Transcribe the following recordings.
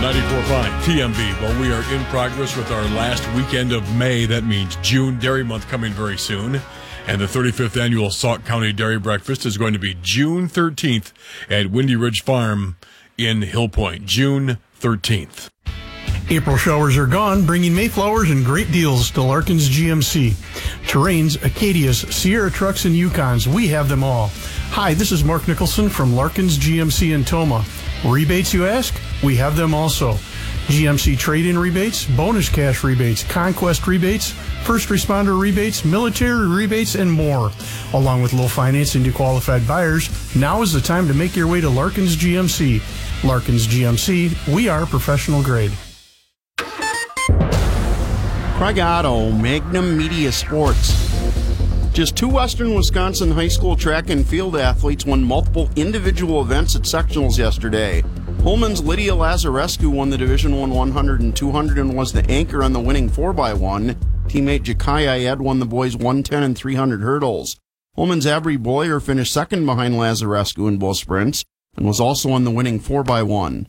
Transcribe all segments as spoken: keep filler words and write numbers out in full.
ninety-four point five T M B. Well, we are in progress with our last weekend of May. That means June Dairy Month coming very soon. And the thirty-fifth annual Sauk County Dairy Breakfast is going to be June thirteenth at Windy Ridge Farm in Hill Point. June thirteenth. April showers are gone, bringing Mayflowers and great deals to Larkins G M C. Terrains, Acadias, Sierra Trucks, and Yukons, we have them all. Hi, this is Mark Nicholson from Larkins G M C in Toma. Rebates, you ask? We have them also. G M C trade-in rebates, bonus cash rebates, conquest rebates, first responder rebates, military rebates, and more. Along with low financing to qualified buyers, now is the time to make your way to Larkins G M C. Larkins G M C, we are professional grade. Craig Otto, Magnum Media Sports. Just two Western Wisconsin high school track and field athletes won multiple individual events at sectionals yesterday. Holman's Lydia Lazarescu won the Division I one hundred and two hundred and was the anchor on the winning four by one. Teammate Jakai Ayed won the boys one ten and three hundred hurdles. Holman's Avery Boyer finished second behind Lazarescu in both sprints and was also on the winning four by one.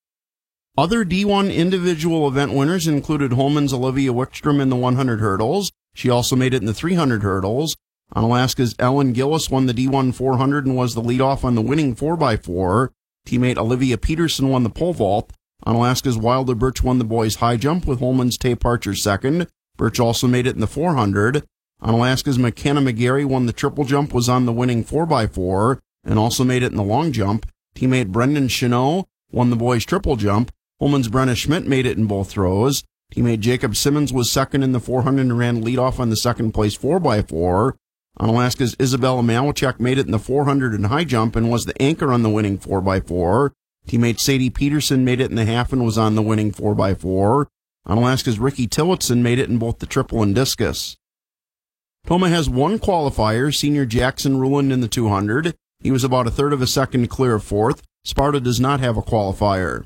Other D one individual event winners included Holman's Olivia Wickstrom in the one hundred hurdles. She also made it in the three hundred hurdles. Onalaska's Ellen Gillis won the D one four hundred and was the leadoff on the winning four by four. Teammate Olivia Peterson won the pole vault. Onalaska's Wilder Birch won the boys' high jump with Holman's Tay Parcher second. Birch also made it in the four hundred. Onalaska's McKenna McGarry won the triple jump, was on the winning four by four, and also made it in the long jump. Teammate Brendan Chenot won the boys' triple jump. Holman's Brenna Schmidt made it in both throws. Teammate Jacob Simmons was second in the four hundred and ran leadoff on the second place four by four. Onalaska's Isabella Malachek made it in the four hundred and high jump and was the anchor on the winning four by four. Teammate Sadie Peterson made it in the half and was on the winning four by four. Onalaska's Ricky Tillotson made it in both the triple and discus. Toma has one qualifier, senior Jackson Ruland in the two hundred. He was about a third of a second clear of fourth. Sparta does not have a qualifier.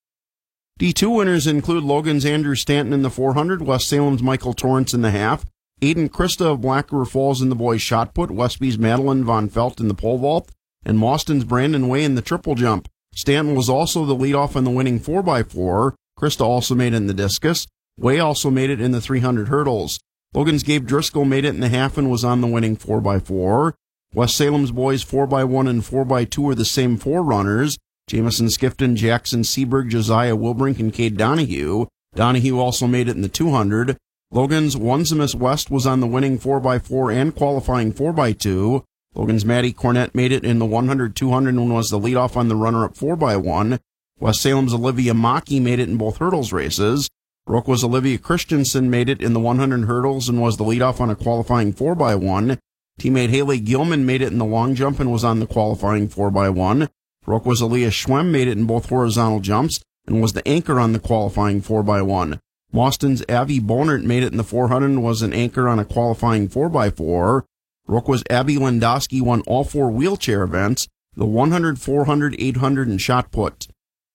D two winners include Logan's Andrew Stanton in the four hundred, West Salem's Michael Torrance in the half, Aiden Krista of Black River Falls in the boys' shot put, Westby's Madeline Von Felt in the pole vault, and Mauston's Brandon Way in the triple jump. Stanton was also the leadoff on the winning four by four. Krista also made it in the discus. Way also made it in the three hundred hurdles. Logan's Gabe Driscoll made it in the half and was on the winning four by four. West Salem's boys' four by one and four by two are the same four runners. Jamison Skifton, Jackson Seberg, Josiah Wilbrink, and Cade Donahue. Donahue also made it in the two hundred. Logan's Onesimus West was on the winning four by four and qualifying four by two. Logan's Maddie Cornett made it in the one hundred, two hundred, and was the leadoff on the runner-up four by one. West Salem's Olivia Maki made it in both hurdles races. Roqua's Olivia Christensen made it in the one hundred hurdles and was the leadoff on a qualifying four by one. Teammate Haley Gilman made it in the long jump and was on the qualifying four by one. Roqua's Aaliyah Schwem made it in both horizontal jumps and was the anchor on the qualifying four by one. Mauston's Avi Bonert made it in the four hundred and was an anchor on a qualifying four by four. Roqua's Abby Lendowski won all four wheelchair events, the one hundred, four hundred, eight hundred, and shot put.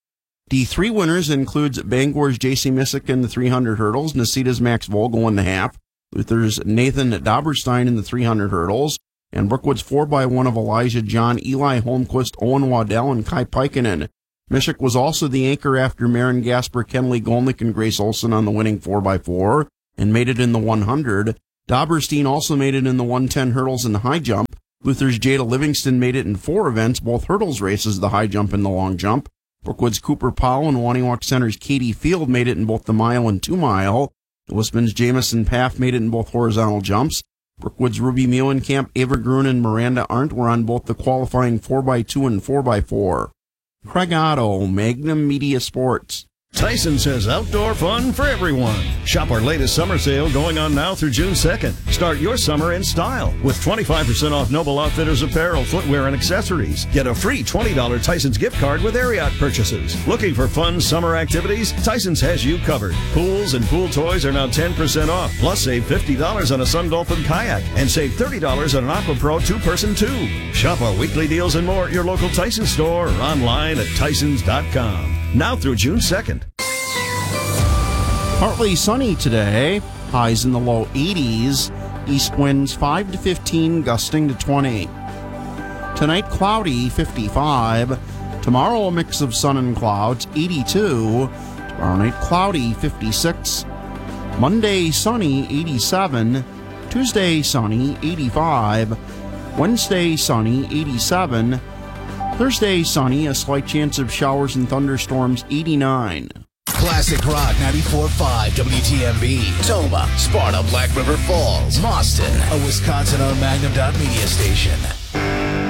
D three winners includes Bangor's J C Missick in the three hundred hurdles, Nacita's Max Vogel in the half, Luther's Nathan Doberstein in the three hundred hurdles, and Brookwood's four by one of Elijah John, Eli Holmquist, Owen Waddell, and Kai Pikinen. Missick was also the anchor after Marin Gasper, Kenley Golnick, and Grace Olson on the winning four by four, and made it in the one hundred. Doberstein also made it in the one ten hurdles and the high jump. Luther's Jada Livingston made it in four events, both hurdles races, the high jump and the long jump. Brookwood's Cooper Powell and Waniwak Center's Katie Field made it in both the mile and two mile. Wisman's Jamison Paff made it in both horizontal jumps. Brookwood's Ruby Muhlenkamp, Ava Grun, and Miranda Arndt were on both the qualifying four by two and four by four. Craig Otto, Magnum Media Sports. Tyson's has outdoor fun for everyone. Shop our latest summer sale going on now through June second. Start your summer in style with twenty-five percent off Noble Outfitters apparel, footwear, and accessories. Get a free twenty dollars Tyson's gift card with Ariat purchases. Looking for fun summer activities? Tyson's has you covered. Pools and pool toys are now ten percent off. Plus, save fifty dollars on a Sun Dolphin kayak and save thirty dollars on an Aqua Pro two-person tube. Shop our weekly deals and more at your local Tyson store or online at Tysons dot com. Now through June second. Partly sunny today, highs in the low eighties, east winds five to fifteen, gusting to twenty. Tonight, cloudy, fifty-five, Tomorrow, a mix of sun and clouds, eighty-two. Tomorrow night, cloudy, fifty-six. Monday, sunny, eighty-seven. Tuesday, sunny, eighty-five. Wednesday, sunny, eighty-seven. Thursday, sunny, a slight chance of showers and thunderstorms, eighty-nine. Classic Rock ninety-four point five W T M B. Toma, Sparta, Black River Falls, Boston, a Wisconsin-owned Magnum Dot Media station.